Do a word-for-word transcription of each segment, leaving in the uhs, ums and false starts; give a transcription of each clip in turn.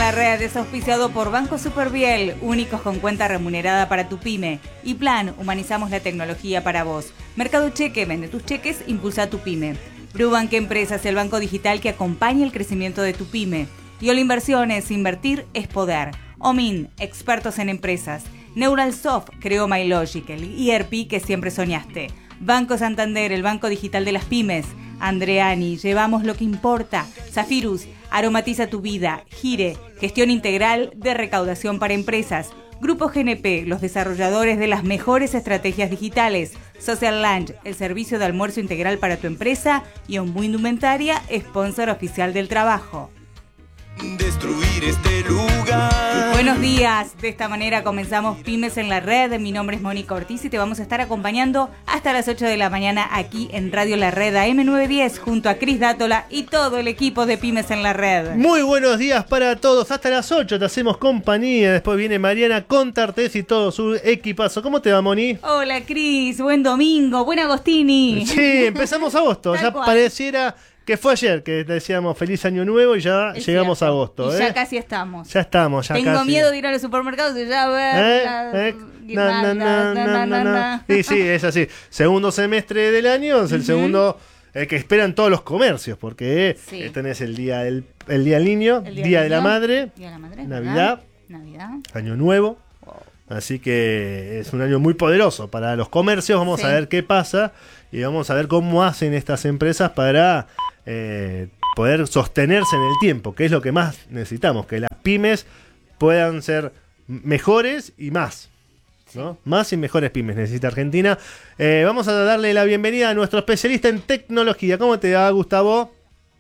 la Red es auspiciado por Banco Superviel, únicos con cuenta remunerada para tu pyme. Y Plan, humanizamos la tecnología para vos. Mercado Cheque, vende tus cheques, impulsa tu pyme. Brubank Empresas, el banco digital que acompaña el crecimiento de tu pyme. Y Ol Inversiones, invertir es poder. Omin, expertos en empresas. Neuralsoft creó MyLogic, el E R P que siempre soñaste. Banco Santander, el banco digital de las pymes. Andreani, llevamos lo que importa. Zafirus, aromatiza tu vida. Gire, gestión integral de recaudación para empresas. Grupo G N P, los desarrolladores de las mejores estrategias digitales. Social Lunch, el servicio de almuerzo integral para tu empresa. Y Ombu Indumentaria, sponsor oficial del trabajo. Destruir este lugar. Buenos días, de esta manera comenzamos Pymes en la Red. Mi nombre es Mónica Ortiz y te vamos a estar acompañando hasta las ocho de la mañana aquí en Radio La Red A M novecientos diez junto a Cris Dátola y todo el equipo de Pymes en la Red. Muy buenos días para todos, hasta las ocho te hacemos compañía. Después viene Mariana Contartés y todo su equipazo. ¿Cómo te va, Moni? Hola, Cris, buen domingo, buen Agostini. Sí, empezamos agosto, ya cual. Pareciera que fue ayer que decíamos feliz año nuevo y ya es llegamos cierto. A agosto. Y ¿eh? ya casi estamos. Ya estamos, ya Tengo casi. miedo de ir a los supermercados y ya ver. ¿Eh? La... ¿Eh? Na, na, na, na, na, na. Sí, sí, es así. Segundo semestre del año es el uh-huh. segundo el que esperan todos los comercios, porque sí. tenés el día del el día del niño, el día, día, de, de la madre, día de la madre, Navidad, Navidad, Año Nuevo. Wow. Así que es un año muy poderoso para los comercios. Vamos sí. a ver qué pasa y vamos a ver cómo hacen estas empresas para Eh, poder sostenerse en el tiempo, que es lo que más necesitamos, que las pymes puedan ser mejores y más, ¿no? Más y mejores pymes necesita Argentina. Eh, vamos a darle la bienvenida a nuestro especialista en tecnología. ¿Cómo te va, Gustavo?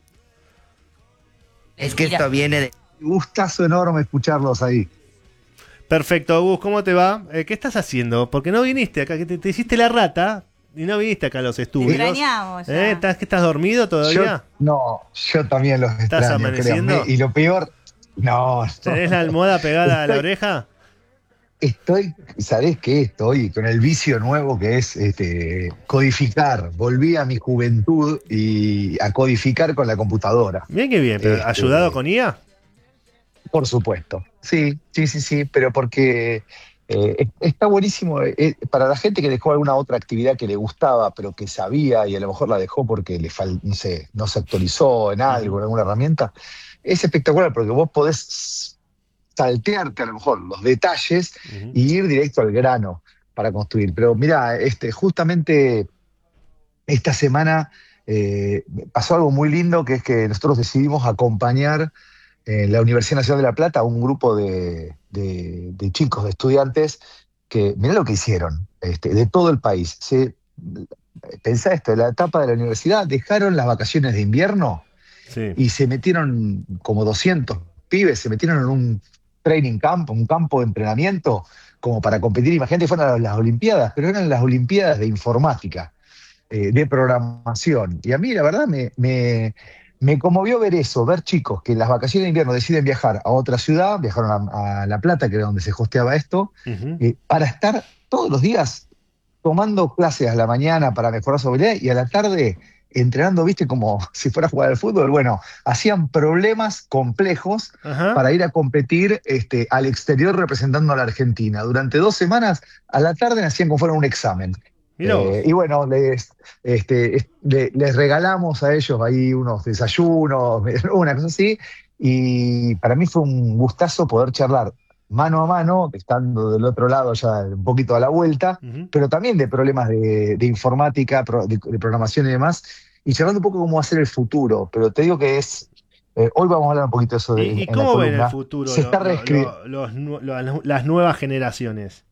Es que esto viene de... Gustazo enorme escucharlos ahí. Perfecto, Gus, ¿cómo te va? Eh, ¿Qué estás haciendo? Porque no viniste acá, que te, te hiciste la rata y no viniste acá a los estudios. Te extrañamos ya. ¿Eh? ¿Estás, que ¿Estás dormido todavía? Yo, no, yo también los extraño. ¿Estás amaneciendo? Créanme. Y lo peor, no. ¿Tenés la almohada pegada estoy, a la oreja? Estoy, ¿sabés qué? Estoy con el vicio nuevo que es este, codificar. Volví a mi juventud y a codificar con la computadora. Bien que bien, pero este, ¿ayudado con I A? Por supuesto. Sí, sí, sí, sí, pero porque... Eh, está buenísimo eh, para la gente que dejó alguna otra actividad que le gustaba, pero que sabía y a lo mejor la dejó porque le fal, no sé, no se actualizó en algo, en alguna herramienta. Es espectacular porque vos podés saltearte a lo mejor los detalles uh-huh. y ir directo al grano para construir. Pero mira, este, justamente esta semana eh, pasó algo muy lindo, que es que nosotros decidimos acompañar en la Universidad Nacional de La Plata a un grupo de, de, de chicos, de estudiantes, que mirá lo que hicieron, este, de todo el país. Se, pensá esto, en la etapa de la universidad dejaron las vacaciones de invierno sí. y se metieron como doscientos pibes, se metieron en un training camp, un campo de entrenamiento como para competir. Imagínate, fueron las Olimpiadas, pero eran las Olimpiadas de informática, eh, de programación. Y a mí la verdad me... me Me conmovió ver eso, ver chicos que en las vacaciones de invierno deciden viajar a otra ciudad, viajaron a, a La Plata, que era donde se hosteaba esto, uh-huh. eh, para estar todos los días tomando clases a la mañana para mejorar su habilidad y a la tarde entrenando, viste, como si fuera a jugar al fútbol. Bueno, hacían problemas complejos uh-huh. para ir a competir este, al exterior representando a la Argentina. Durante dos semanas, a la tarde hacían como fuera un examen. Eh, y bueno, les, este, les, les regalamos a ellos ahí unos desayunos, una cosa así, y para mí fue un gustazo poder charlar mano a mano, estando del otro lado ya un poquito a la vuelta, uh-huh. pero también de problemas de, de informática, de, de programación y demás, y charlando un poco cómo va a ser el futuro, pero te digo que es... Eh, hoy vamos a hablar un poquito de eso. De, ¿Y, y cómo ven el futuro Se lo, está lo, lo, los, lo, las nuevas generaciones?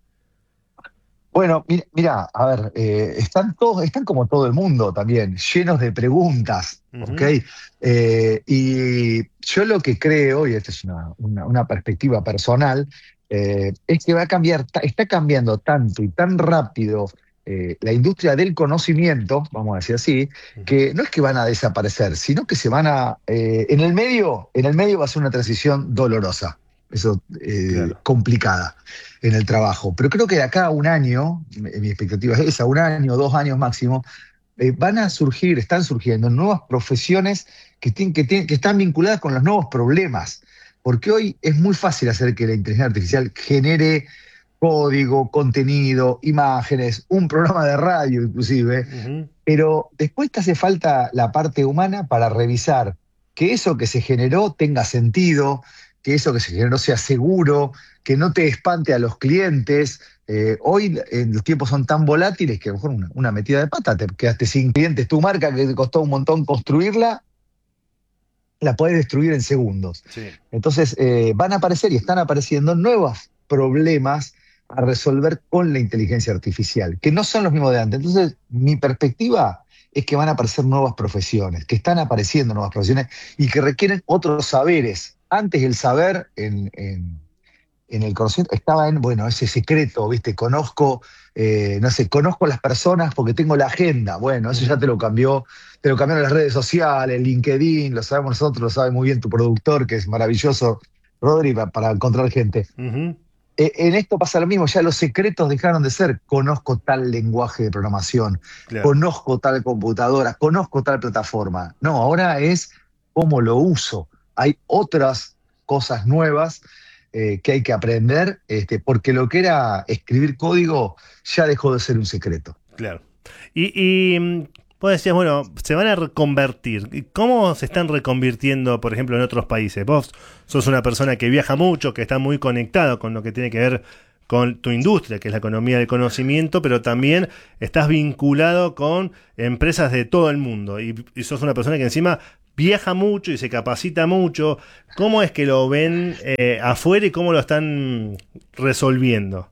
Bueno, mira, mira, a ver, eh, están todos, están como todo el mundo también, llenos de preguntas, uh-huh. ¿ok? Eh, y yo lo que creo, y esta es una, una, una perspectiva personal, eh, es que va a cambiar, está cambiando tanto y tan rápido eh, la industria del conocimiento, vamos a decir así, uh-huh. que no es que van a desaparecer, sino que se van a, eh, en el medio, en el medio va a ser una transición dolorosa. Eso eh, claro. complicada en el trabajo. Pero creo que de acá a un año, mi expectativa es esa, un año, dos años máximo, eh, van a surgir, están surgiendo nuevas profesiones que, tienen, que, tienen, que están vinculadas con los nuevos problemas Porque hoy es muy fácil hacer que la inteligencia artificial genere código, contenido, imágenes, un programa de radio inclusive, Ujú. pero después te hace falta la parte humana para revisar que eso que se generó tenga sentido, que eso que se generó sea seguro, que no te espante a los clientes. Eh, hoy eh, los tiempos son tan volátiles que a lo mejor una, una metida de pata, te quedaste sin clientes, tu marca que te costó un montón construirla, la podés destruir en segundos. Sí. Entonces eh, van a aparecer y están apareciendo nuevos problemas a resolver con la inteligencia artificial, que no son los mismos de antes. Entonces, mi perspectiva es que van a aparecer nuevas profesiones, que están apareciendo nuevas profesiones y que requieren otros saberes. Antes el saber en, en, en el conocimiento estaba en, bueno, ese secreto, ¿viste? Conozco, eh, no sé, conozco las personas porque tengo la agenda. Bueno, eso ya te lo cambió, te lo cambiaron las redes sociales, LinkedIn, lo sabemos nosotros, lo sabe muy bien tu productor, que es maravilloso, Rodri, pa- para encontrar gente. Ujú. Eh, En esto pasa lo mismo, ya los secretos dejaron de ser, conozco tal lenguaje de programación, Claro. conozco tal computadora, conozco tal plataforma. No, ahora es cómo lo uso. Hay otras cosas nuevas eh, que hay que aprender, este, porque lo que era escribir código ya dejó de ser un secreto. Claro. Y, y mm, vos decías, bueno, se van a reconvertir. ¿Y ¿Cómo se están reconvirtiendo, por ejemplo, en otros países? Vos sos una persona que viaja mucho, que está muy conectado con lo que tiene que ver con tu industria, que es la economía del conocimiento, pero también estás vinculado con empresas de todo el mundo. Y, y sos una persona que encima viaja mucho y se capacita mucho. ¿Cómo es que lo ven eh, afuera y cómo lo están resolviendo?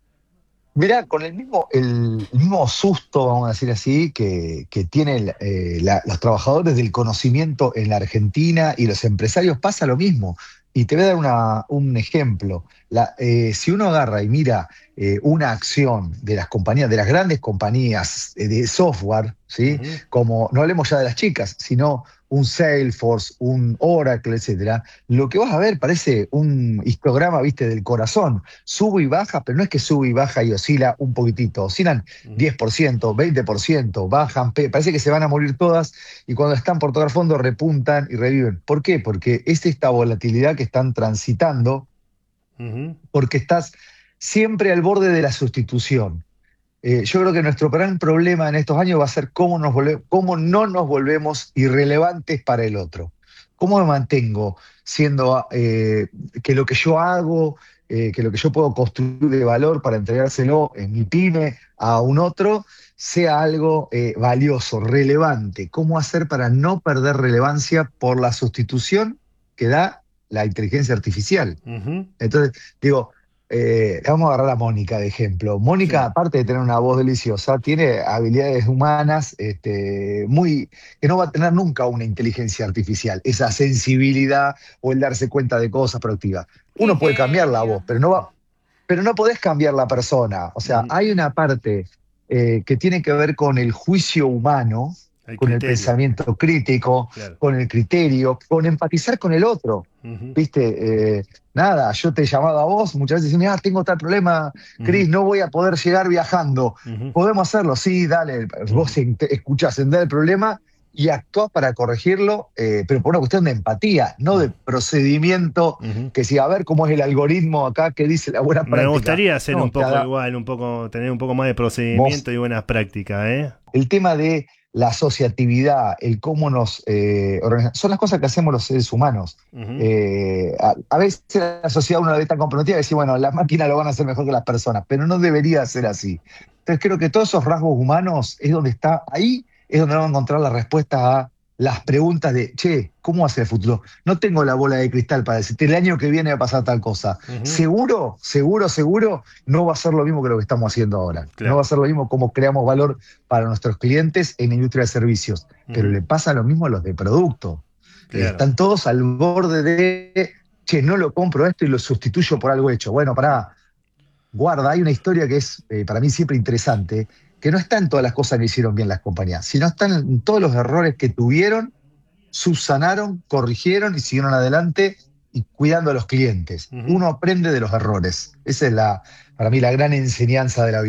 Mirá, con el mismo, el, el mismo susto, vamos a decir así, que, que tienen eh, la- los trabajadores del conocimiento en la Argentina y los empresarios, pasa lo mismo. Y te voy a dar una- un ejemplo. La- eh, si uno agarra y mira eh, una acción de las compañías, de las grandes compañías eh, de software, ¿sí? Ujú. Como no hablemos ya de las chicas, sino un Salesforce, un Oracle, etcétera, lo que vas a ver parece un histograma, viste, del corazón. Sube y baja, pero no es que sube y baja y oscila un poquitito, oscilan diez por ciento, veinte por ciento, bajan, pe- parece que se van a morir todas y cuando están por tocar fondo repuntan y reviven. ¿Por qué? Porque es esta volatilidad que están transitando, Ujú. porque estás siempre al borde de la sustitución. Eh, yo creo que nuestro gran problema en estos años va a ser cómo, nos volve- cómo no nos volvemos irrelevantes para el otro. ¿Cómo me mantengo siendo eh, que lo que yo hago, eh, que lo que yo puedo construir de valor para entregárselo en mi pyme a un otro, sea algo eh, valioso, relevante? ¿Cómo hacer para no perder relevancia por la sustitución que da la inteligencia artificial? Ujú. Entonces, digo, eh, vamos a agarrar a Mónica de ejemplo. Mónica, Sí. aparte de tener una voz deliciosa, tiene habilidades humanas este, muy, que no va a tener nunca una inteligencia artificial, esa sensibilidad o el darse cuenta de cosas productivas. ¡Qué Uno puede cambiar la voz, genio! pero no va, pero no podés cambiar la persona. O sea, Ujú. hay una parte eh, que tiene que ver con el juicio humano, El con el criterio. pensamiento crítico, Claro. con el criterio, con empatizar con el otro. Ujú. Viste, eh, nada, yo te he llamado a vos, muchas veces decís, ah, tengo tal problema, Cris, Ujú. no voy a poder llegar viajando. Ujú. ¿Podemos hacerlo? Sí, dale. Vos ent- escuchás, entendés el problema y actuás para corregirlo, eh, pero por una cuestión de empatía, no de procedimiento, Ujú. que si a ver cómo es el algoritmo acá, qué dice la buena Me práctica. gustaría hacer No, un poco cada- igual, un poco, tener un poco más de vos, procedimiento y buenas prácticas, ¿eh? el tema de la asociatividad, el cómo nos eh, organizamos, son las cosas que hacemos los seres humanos. Ujú. Eh, a, a veces la sociedad uno la ve tan comprometida que dice, bueno, las máquinas lo van a hacer mejor que las personas, pero no debería ser así. Entonces creo que todos esos rasgos humanos es donde está, ahí es donde vamos a encontrar la respuesta a las preguntas de, che, ¿cómo va a ser el futuro? No tengo la bola de cristal para decirte, el año que viene va a pasar tal cosa. Ujú. Seguro, seguro, seguro, no va a ser lo mismo que lo que estamos haciendo ahora. Claro. No va a ser lo mismo cómo creamos valor para nuestros clientes en la industria de servicios. Pero Ujú. le pasa lo mismo a los de producto. Claro. Están todos al borde de, che, no lo compro esto y lo sustituyo por algo hecho. Bueno, pará, guarda, hay una historia que es eh, para mí siempre interesante, que no está en todas las cosas que hicieron bien las compañías, sino están en todos los errores que tuvieron, subsanaron, corrigieron y siguieron adelante y cuidando a los clientes. Ujú. Uno aprende de los errores. Esa es la, para mí la gran enseñanza de la vida.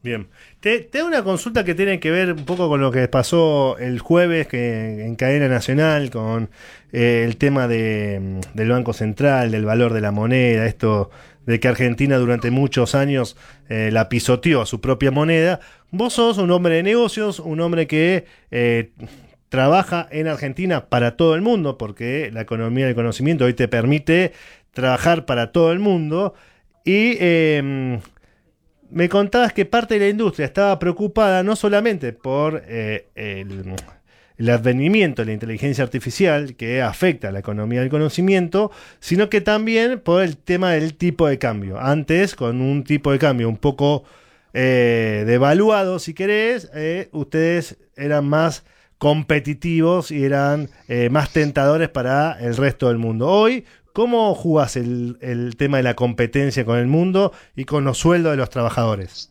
Bien. Te, te hago una consulta que tiene que ver un poco con lo que pasó el jueves que, en cadena nacional, con eh, el tema de, del Banco Central, del valor de la moneda, esto de que Argentina durante muchos años eh, la pisoteó a su propia moneda. Vos sos un hombre de negocios, un hombre que eh, trabaja en Argentina para todo el mundo, porque la economía del conocimiento hoy te permite trabajar para todo el mundo. Y eh, me contabas que parte de la industria estaba preocupada no solamente por eh, el, el advenimiento de la inteligencia artificial que afecta a la economía del conocimiento, sino que también por el tema del tipo de cambio. Antes, con un tipo de cambio un poco eh, devaluado, si querés, eh, ustedes eran más competitivos y eran eh, más tentadores para el resto del mundo. Hoy, ¿cómo jugás el, el tema de la competencia con el mundo y con los sueldos de los trabajadores?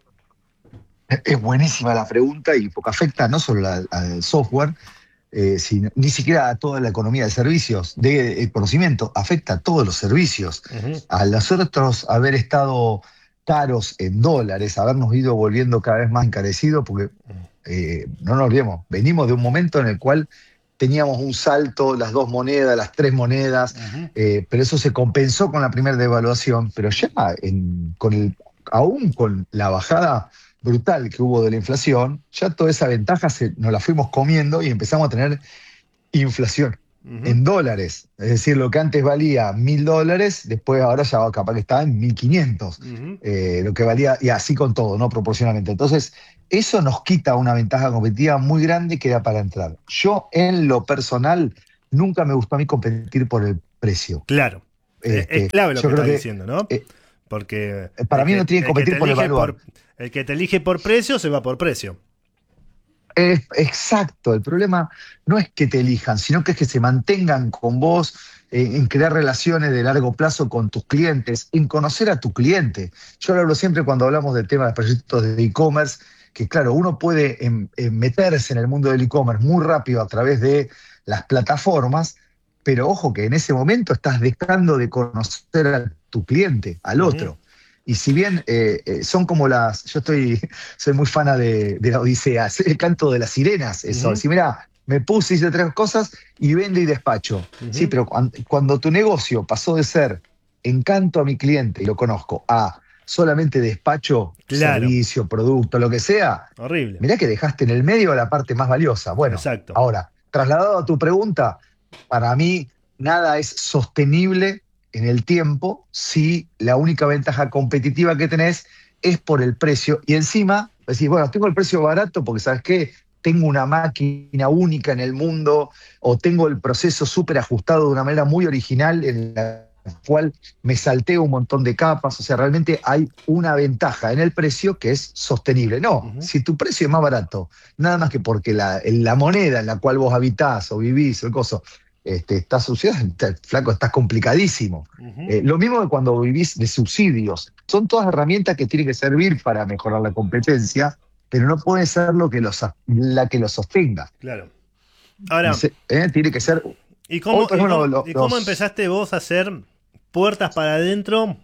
Es buenísima la pregunta y porque afecta no solo al, al software, eh, sino, ni siquiera a toda la economía de servicios, de, de conocimiento, afecta a todos los servicios. Uh-huh. A nosotros haber estado caros en dólares, habernos ido volviendo cada vez más encarecidos, porque eh, no nos olvidemos, venimos de un momento en el cual teníamos un salto, las dos monedas, las tres monedas, uh-huh. eh, pero eso se compensó con la primera devaluación, pero ya en, con el, aún con la bajada brutal que hubo de la inflación, ya toda esa ventaja se, nos la fuimos comiendo y empezamos a tener inflación uh-huh. en dólares. Es decir, lo que antes valía mil dólares, después ahora ya capaz que está en mil quinientos, uh-huh. eh, lo que valía, y así con todo, ¿no? Proporcionalmente. Entonces, eso nos quita una ventaja competitiva muy grande que era para entrar. Yo, en lo personal, nunca me gustó a mí competir por el precio. Claro. Este, es clave lo que estás que, diciendo, ¿no? Eh, Porque para mí que, no tiene que competir que por el valor. Por, el que te elige por precio se va por precio. Es, exacto. El problema no es que te elijan, sino que es que se mantengan con vos, eh, en crear relaciones de largo plazo con tus clientes, en conocer a tu cliente. Yo lo hablo siempre cuando hablamos del tema de proyectos de e-commerce, que claro, uno puede en, en meterse en el mundo del e-commerce muy rápido a través de las plataformas, pero ojo que en ese momento estás dejando de conocer a tu cliente, al uh-huh. otro. Y si bien eh, eh, son como las... Yo estoy soy muy fana de, de la Odisea, es el canto de las sirenas, eso. Uh-huh. Si mira, me puse, hice tres cosas y vendo y despacho. Uh-huh. Sí, pero cuando, cuando tu negocio pasó de ser encanto a mi cliente, y lo conozco, a solamente despacho, claro. servicio, producto, lo que sea. Horrible. Mirá que dejaste en el medio la parte más valiosa. Bueno, exacto. Ahora, trasladado a tu pregunta, para mí nada es sostenible en el tiempo si la única ventaja competitiva que tenés es por el precio. Y encima, decís, bueno, tengo el precio barato porque, ¿sabes qué? Tengo una máquina única en el mundo o tengo el proceso súper ajustado de una manera muy original en la cual me salteo un montón de capas, o sea, realmente hay una ventaja en el precio que es sostenible. No, uh-huh. si tu precio es más barato, nada más que porque la, la moneda en la cual vos habitás o vivís o el coso, este, está asociada, flaco, estás complicadísimo. Uh-huh. Eh, lo mismo que cuando vivís de subsidios. Son todas herramientas que tienen que servir para mejorar la competencia, pero no puede ser lo que los, la que lo sostenga. Claro. Ahora, ¿eh? Tiene que ser... ¿Y cómo, otro, y cómo, bueno, los, ¿y cómo empezaste vos a hacer puertas para adentro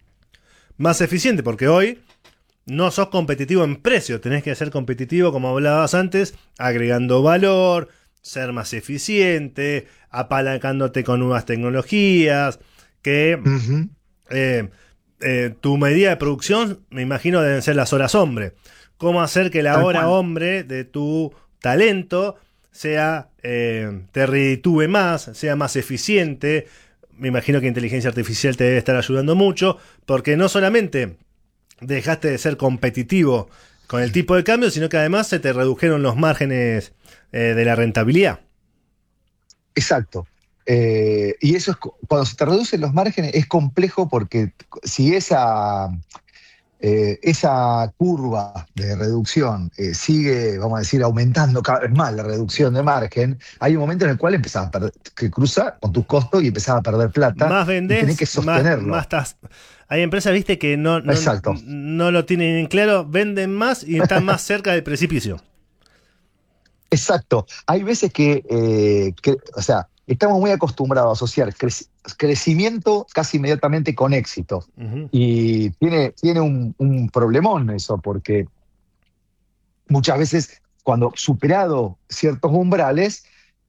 más eficiente? Porque hoy no sos competitivo en precio, tenés que ser competitivo, como hablabas antes, agregando valor, ser más eficiente, apalancándote con nuevas tecnologías, que uh-huh. eh, eh, tu medida de producción, me imagino, deben ser las horas hombre. ¿Cómo hacer que la hora hombre de tu talento sea, eh, te reditúe más, sea más eficiente? Me imagino que inteligencia artificial te debe estar ayudando mucho, porque no solamente dejaste de ser competitivo con el tipo de cambio, sino que además se te redujeron los márgenes eh, de la rentabilidad. Exacto. Eh, y eso es, cuando se te reducen los márgenes es complejo porque si esa... Eh, esa curva de reducción eh, sigue, vamos a decir, aumentando cada vez más la reducción de margen, hay un momento en el cual empezás a perder, que cruza con tus costos y empezás a perder plata. Más vendés, y tenés que sostenerlo. Más, más estás, hay empresas, viste, que no, no, no lo tienen en claro, venden más y están más cerca del precipicio. Exacto. Hay veces que, eh, que o sea, estamos muy acostumbrados a asociar cre- crecimiento casi inmediatamente con éxito. Ujú. Y tiene, tiene un, un problemón eso, porque muchas veces cuando superado ciertos umbrales,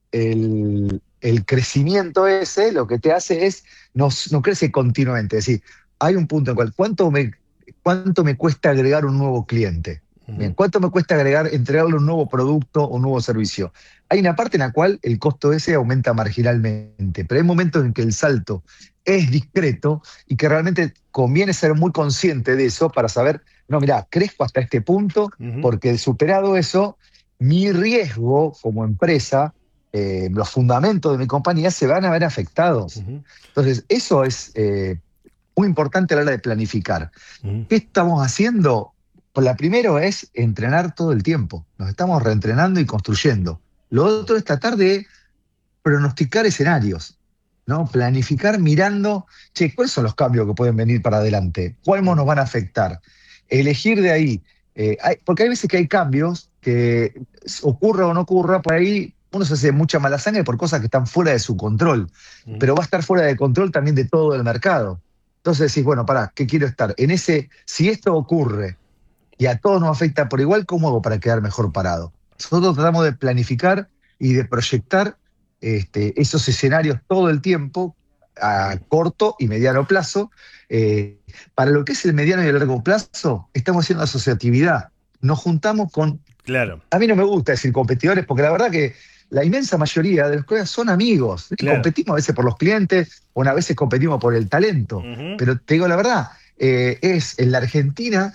el, el crecimiento ese lo que te hace es, no, no crece continuamente. Es decir, hay un punto en el cual, ¿cuánto me, cuánto me cuesta agregar un nuevo cliente? Bien, Ujú. ¿cuánto me cuesta agregar, entregarle un nuevo producto o un nuevo servicio? Hay una parte en la cual el costo ese aumenta marginalmente, pero hay momentos en que el salto es discreto y que realmente conviene ser muy consciente de eso para saber, no, mirá, crezco hasta este punto, Ujú. porque superado eso, mi riesgo como empresa, eh, los fundamentos de mi compañía se van a ver afectados. Ujú. Entonces, eso es eh, muy importante a la hora de planificar. Ujú. ¿Qué estamos haciendo? Pues la primero es entrenar todo el tiempo. Nos estamos reentrenando y construyendo. Lo otro es tratar de pronosticar escenarios, ¿no? Planificar mirando, che, ¿cuáles son los cambios que pueden venir para adelante? ¿Cuáles nos van a afectar? Elegir de ahí. Eh, hay- porque hay veces que hay cambios que ocurra o no ocurra, por ahí uno se hace mucha mala sangre por cosas que están fuera de su control, Ujú. pero va a estar fuera de control también de todo el mercado. Entonces decís, bueno, pará, ¿qué quiero estar? En ese, si esto ocurre y a todos nos afecta por igual, ¿cómo hago para quedar mejor parado? Nosotros tratamos de planificar y de proyectar este, esos escenarios todo el tiempo, a corto y mediano plazo. Eh, para lo que es el mediano y el largo plazo, estamos haciendo asociatividad. Nos juntamos con, Claro, a mí no me gusta decir competidores, porque la verdad que la inmensa mayoría de los colegas son amigos. Y claro. competimos a veces por los clientes, o a veces competimos por el talento. Ujú. Pero te digo la verdad, eh, es en la Argentina,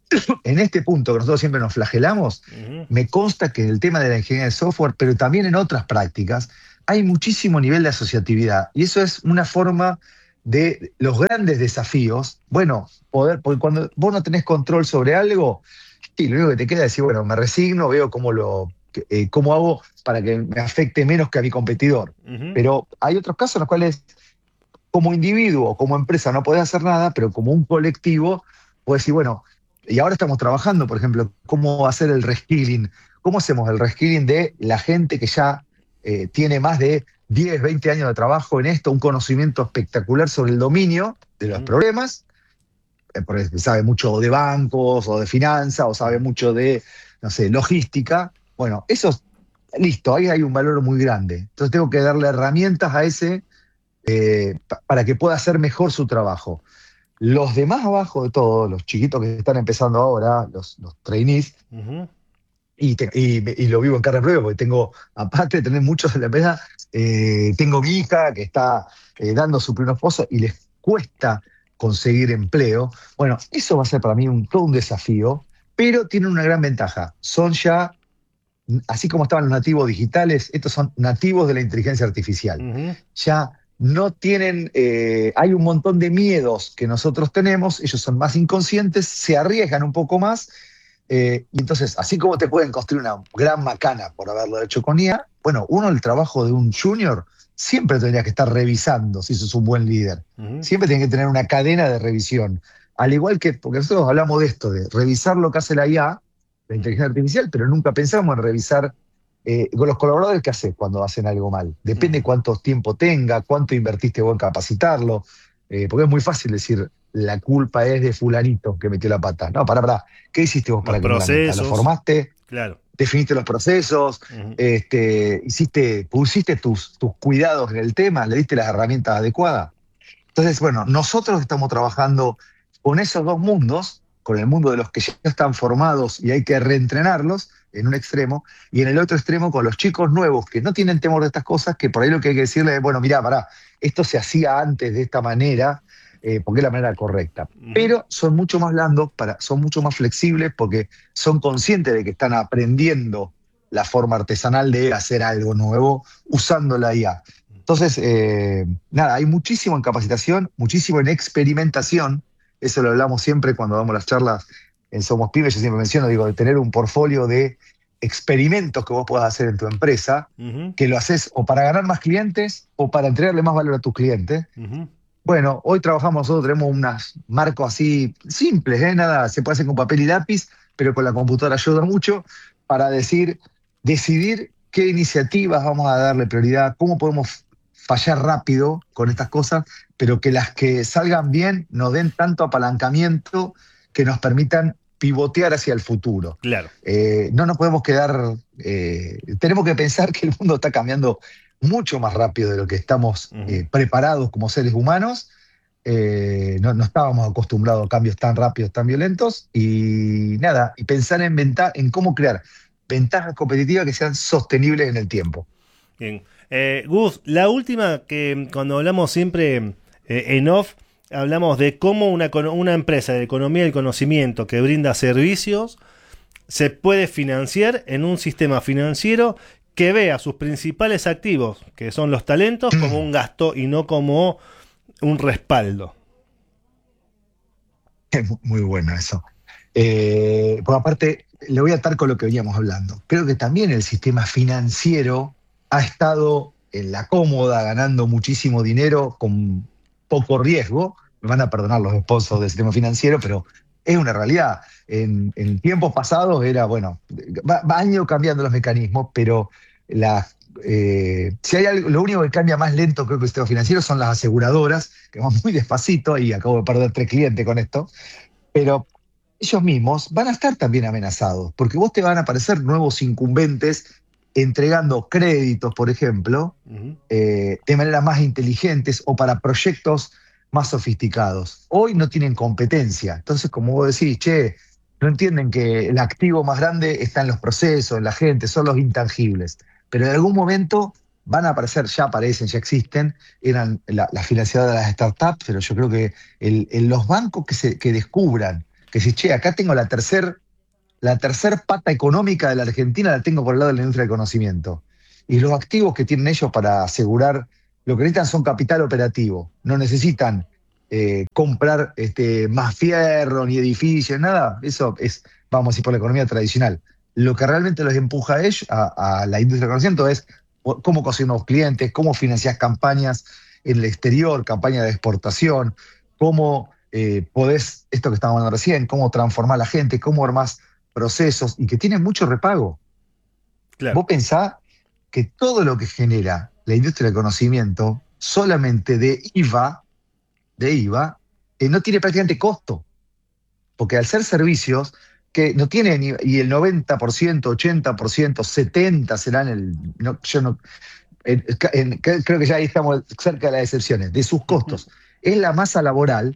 en este punto que nosotros siempre nos flagelamos, Ujú. me consta que en el tema de la ingeniería de software, pero también en otras prácticas, hay muchísimo nivel de asociatividad. Y eso es una forma de los grandes desafíos. Bueno, poder, porque cuando vos no tenés control sobre algo, sí, lo único que te queda es decir, bueno, me resigno, veo cómo lo, que- eh, cómo hago para que me afecte menos que a mi competidor. Ujú. Pero hay otros casos en los cuales como individuo o como empresa no podés hacer nada, pero como un colectivo, puedes decir, bueno, y ahora estamos trabajando, por ejemplo, cómo hacer el reskilling. ¿Cómo hacemos el reskilling de la gente que ya eh, tiene más de diez, veinte años de trabajo en esto, un conocimiento espectacular sobre el dominio de los Ujú. problemas, eh, porque sabe mucho de bancos o de finanzas o sabe mucho de, no sé, logística? Bueno, eso es listo, ahí hay un valor muy grande. Entonces tengo que darle herramientas a ese eh, pa- para que pueda hacer mejor su trabajo. Los demás abajo de todo, los chiquitos que están empezando ahora, los, los trainees, Ujú. y, te- y me- y lo vivo en carne propia, porque tengo, aparte de tener muchos en la empresa, eh, tengo mi hija que está eh, dando su primer esposo y les cuesta conseguir empleo. Bueno, eso va a ser para mí un, todo un desafío, pero tienen una gran ventaja. Son ya, así como estaban los nativos digitales, estos son nativos de la inteligencia artificial. Ujú. Ya no tienen, eh, hay un montón de miedos que nosotros tenemos, ellos son más inconscientes, se arriesgan un poco más, eh, y entonces, así como te pueden construir una gran macana por haberlo hecho con I A, bueno, uno el trabajo de un junior siempre tendría que estar revisando si sos un buen líder, Ujú. siempre tiene que tener una cadena de revisión, al igual que, porque nosotros hablamos de esto, de revisar lo que hace la I A, la inteligencia artificial, pero nunca pensamos en revisar eh, con los colaboradores, ¿qué haces cuando hacen algo mal? Depende Ujú. cuánto tiempo tenga, cuánto invertiste vos en capacitarlo, eh, porque es muy fácil decir, la culpa es de fulanito que metió la pata. No, pará, pará, ¿qué hiciste vos Los para que no la meta? ¿Lo procesos, formaste? claro. ¿Definiste los procesos? Ujú. Este, hiciste, ¿pusiste tus, tus cuidados en el tema? ¿Le diste las herramientas adecuadas? Entonces, bueno, nosotros estamos trabajando con esos dos mundos, con el mundo de los que ya están formados y hay que reentrenarlos en un extremo, y en el otro extremo con los chicos nuevos que no tienen temor de estas cosas, que por ahí lo que hay que decirles es, bueno, mirá, pará, esto se hacía antes de esta manera, eh, porque es la manera correcta. Ujú. Pero son mucho más blandos, para, son mucho más flexibles porque son conscientes de que están aprendiendo la forma artesanal de hacer algo nuevo usando la I A. Entonces, eh, nada, hay muchísimo en capacitación, muchísimo en experimentación. Eso lo hablamos siempre cuando damos las charlas en Somos Pymes. Yo siempre menciono, digo, de tener un portfolio de experimentos que vos puedas hacer en tu empresa, Ujú. que lo haces o para ganar más clientes o para entregarle más valor a tus clientes. Ujú. Bueno, hoy trabajamos, nosotros tenemos unos marcos así simples, ¿eh? Nada, se puede hacer con papel y lápiz, pero con la computadora ayuda mucho para decir, decidir qué iniciativas vamos a darle prioridad, cómo podemos fallar rápido con estas cosas, pero que las que salgan bien nos den tanto apalancamiento que nos permitan pivotear hacia el futuro. Claro. Eh, no nos podemos quedar, eh, tenemos que pensar que el mundo está cambiando mucho más rápido de lo que estamos uh-huh. eh, preparados como seres humanos. Eh, no, no estábamos acostumbrados a cambios tan rápidos, tan violentos, y nada, y pensar en, venta, en cómo crear ventajas competitivas que sean sostenibles en el tiempo. Bien. Eh, Gus, la última que cuando hablamos siempre eh, en off, hablamos de cómo una, una empresa de economía del conocimiento que brinda servicios se puede financiar en un sistema financiero que vea sus principales activos, que son los talentos, como un gasto y no como un respaldo. Es muy bueno eso. Eh, por aparte, le voy a atar con lo que veníamos hablando. Creo que también el sistema financiero ha estado en la cómoda, ganando muchísimo dinero con poco riesgo. Me van a perdonar los sponsors del sistema financiero, pero es una realidad. En, en tiempos pasados era, bueno, va, va año cambiando los mecanismos, pero la, eh, si hay algo, lo único que cambia más lento creo que el sistema financiero son las aseguradoras, que van muy despacito, y acabo de perder tres clientes con esto, pero ellos mismos van a estar también amenazados, porque vos te van a aparecer nuevos incumbentes entregando créditos, por ejemplo, uh-huh. eh, de manera más inteligentes o para proyectos más sofisticados. Hoy no tienen competencia. Entonces, como vos decís, che, no entienden que el activo más grande está en los procesos, en la gente, son los intangibles. Pero en algún momento van a aparecer, ya aparecen, ya existen, eran la, la financiadoras de las startups, pero yo creo que el, el, los bancos que, se, que descubran, que si, che, acá tengo la tercer, la tercer pata económica de la Argentina, la tengo por el lado de la industria del conocimiento. Y los activos que tienen ellos para asegurar, lo que necesitan son capital operativo, no necesitan eh, comprar este, más fierro, ni edificios, nada, eso es, vamos a decir, por la economía tradicional. Lo que realmente los empuja a ellos, a, a la industria del conocimiento, es cómo conseguir nuevos clientes, cómo financiar campañas en el exterior, campañas de exportación, cómo eh, podés, esto que estábamos hablando recién, cómo transformar a la gente, cómo armás procesos, y que tienen mucho repago. Claro. Vos pensás que todo lo que genera la industria del conocimiento, solamente de I V A, de I V A, eh, no tiene prácticamente costo. Porque al ser servicios que no tienen, y el noventa por ciento, ochenta por ciento, setenta por ciento serán el... No, yo no, en, en, creo que ya ahí estamos cerca de las excepciones, de sus costos. Uh-huh. Es la masa laboral.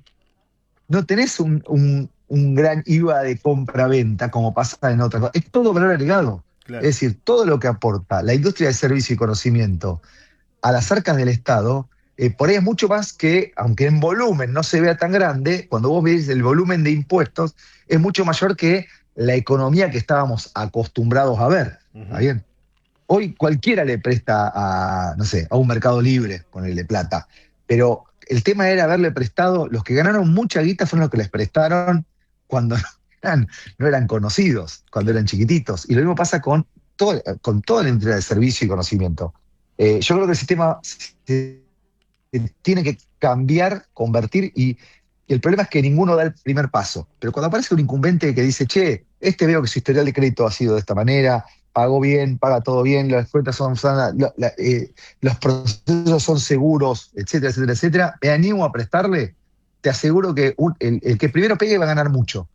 No tenés un, un, un gran I V A de compra-venta como pasa en otras cosas. Es todo valor agregado. Claro. Es decir, todo lo que aporta la industria de servicio y conocimiento a las arcas del Estado, eh, por ahí es mucho más que, aunque en volumen no se vea tan grande, cuando vos veis el volumen de impuestos, es mucho mayor que la economía que estábamos acostumbrados a ver. Uh-huh. ¿Está bien? Hoy cualquiera le presta a, no sé, a un Mercado Libre, ponerle plata, pero el tema era haberle prestado, los que ganaron mucha guita fueron los que les prestaron cuando no eran, no eran conocidos, cuando eran chiquititos. Y lo mismo pasa con, todo, con toda la industria de servicio y conocimiento. Eh, yo creo que el sistema se, se tiene que cambiar, convertir, y, y el problema es que ninguno da el primer paso. Pero cuando aparece un incumbente que dice, che, este veo que su historial de crédito ha sido de esta manera, pagó bien, paga todo bien, las cuentas son sanas, la, la, eh, los procesos son seguros, etcétera, etcétera, etcétera, me animo a prestarle, te aseguro que un, el, el que primero pegue va a ganar mucho.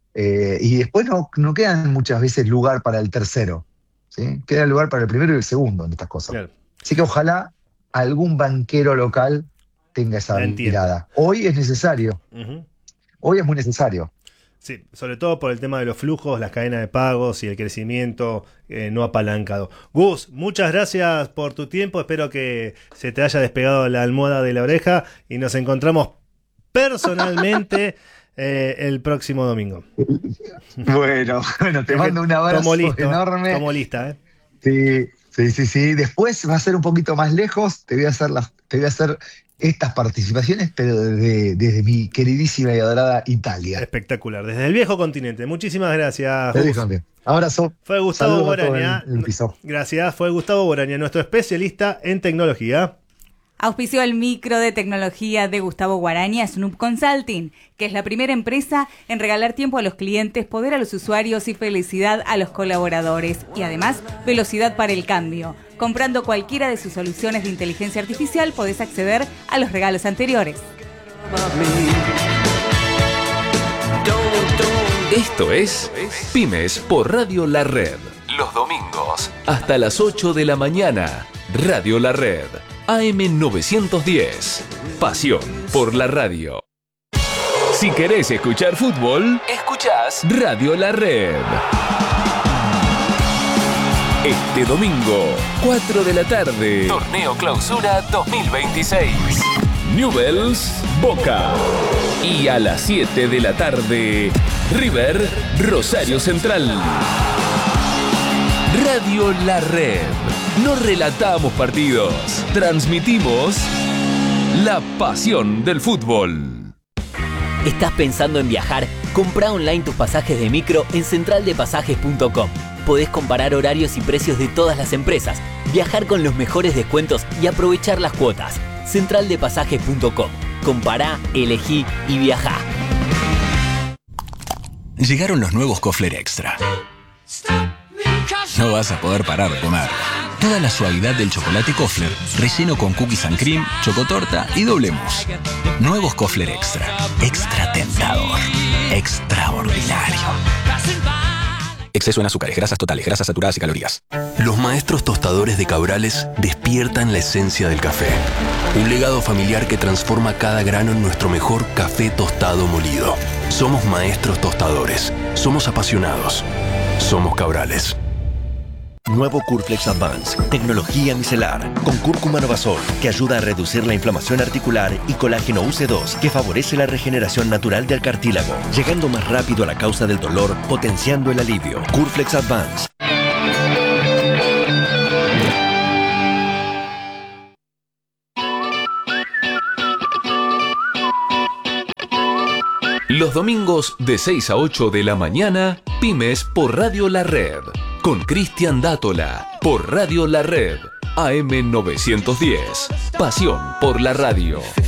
Eh, y después no, no quedan muchas veces lugar para el tercero, ¿sí? Queda lugar para el primero y el segundo en estas cosas. Claro. Así que ojalá algún banquero local tenga esa Entiendo. mirada. Hoy es necesario. Uh-huh. Hoy es muy necesario. Sí, sobre todo por el tema de los flujos, las cadenas de pagos y el crecimiento eh, no apalancado. Gus, muchas gracias por tu tiempo. Espero que se te haya despegado la almohada de la oreja y nos encontramos personalmente eh, el próximo domingo. Bueno, bueno, te mando un abrazo tomo listo, enorme. Tomo lista, ¿eh? Sí, sí, sí, sí. Después va a ser un poquito más lejos. Te voy a hacer las, te voy a hacer estas participaciones, pero desde, desde mi queridísima y adorada Italia. Espectacular, desde el viejo continente. Muchísimas gracias. Abrazo. Fue Gustavo Boraña. En el piso. Gracias, fue Gustavo Boraña, nuestro especialista en tecnología. Auspició el micro de tecnología de Gustavo Guaraña, Snoop Consulting, que es la primera empresa en regalar tiempo a los clientes, poder a los usuarios y felicidad a los colaboradores. Y además, velocidad para el cambio. Comprando cualquiera de sus soluciones de inteligencia artificial, podés acceder a los regalos anteriores. Esto es Pymes por Radio La Red. Los domingos, hasta las ocho de la mañana. Radio La Red. A M novecientos diez. Pasión por la radio. Si querés escuchar fútbol, escuchás Radio La Red. Este domingo, cuatro de la tarde. Torneo Clausura dos mil veintiséis. Newell's Boca. Y a las siete de la tarde, River Rosario Central. Radio La Red. No relatamos partidos, transmitimos la pasión del fútbol. ¿Estás pensando en viajar? Comprá online tus pasajes de micro en central de pasajes punto com. Podés comparar horarios y precios de todas las empresas, viajar con los mejores descuentos y aprovechar las cuotas. central de pasajes punto com. Compará, elegí y viajá. Llegaron los nuevos Kofler Extra. No vas a poder parar de comer. Toda la suavidad del chocolate Kofler, relleno con cookies and cream, chocotorta y doble mousse. Nuevos Kofler Extra. Extra tentador. Extraordinario. Exceso en azúcares, grasas totales, grasas saturadas y calorías. Los maestros tostadores de Cabrales despiertan la esencia del café. Un legado familiar que transforma cada grano en nuestro mejor café tostado molido. Somos maestros tostadores. Somos apasionados. Somos Cabrales. Nuevo Curflex Advance, tecnología micelar, con cúrcuma novazol, que ayuda a reducir la inflamación articular, y colágeno U C dos, que favorece la regeneración natural del cartílago, llegando más rápido a la causa del dolor, potenciando el alivio. Curflex Advance. Los domingos de seis a ocho de la mañana, Pymes por Radio La Red. Con Cristian Dátola, por Radio La Red, A M novecientos diez. Pasión por la radio.